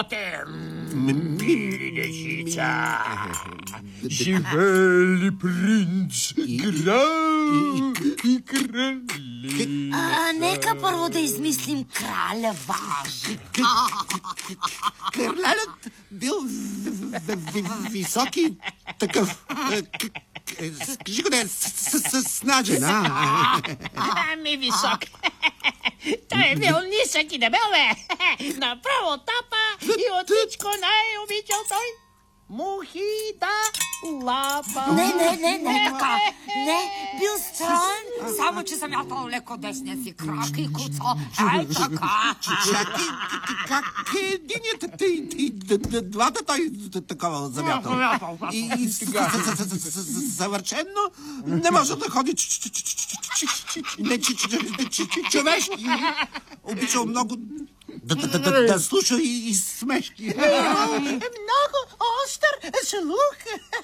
животе, мили дечица. Живели принц, крал и кралица. Нека първо да измислим краля Важи. Кралят бил високи такъв. Кажи го да е снаджен, Ами висок. Той е бил нисък и дебел, бе. Направо тапа и от всичко най-обичал той мухи да лапа. Не, така. Не, бил строен, само че съм ятал леко десния си крак и куцо. Ай, така. Чакай, как единият и двата той такова замятал. И съвършенно не може да ходи човешки. Обичал много да слуша и смешки. Много остър слух.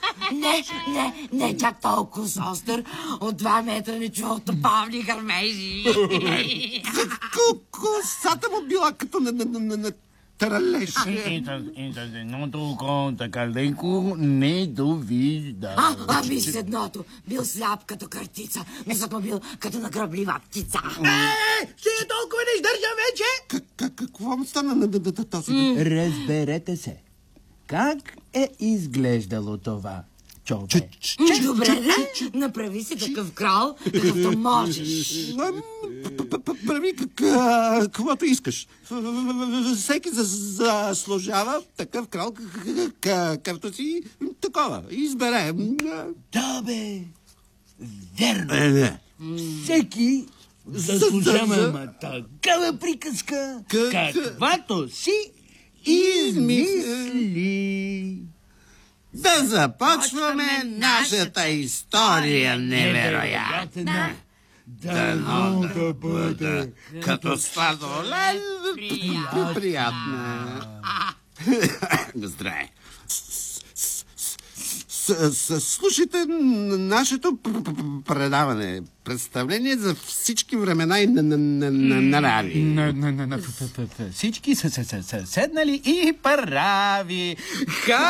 Не чак толкова остър. От 2 метра не чувал топавни гърмежи. Косата му била като на тралеж. Но толкова така леко не довижда. Ами с едното. Бил сляп като картица. Мисълът му бил като нагръблива птица. Ще толкова не издържа вече. Какво му стана на този? Разберете се. Как е изглеждало това, чове? Добре, направи си такъв крал, какъвто можеш. Прави каквото искаш. Всеки заслужава такъв крал, какъвто си такова. Избере. Да, бе. Верно. Всеки заслужава такава приказка, каквато си измисли. Да започваме нашата история невероятна. Дано да бъде като сладолен приятна. Здравей. Слушайте нашето представление за всички времена и нрави. Всички са седнали и прави.